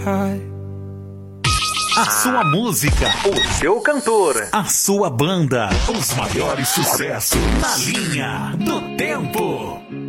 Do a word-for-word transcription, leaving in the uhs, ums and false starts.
A sua música, o seu cantor, a sua banda, os maiores sucessos na linha do tempo.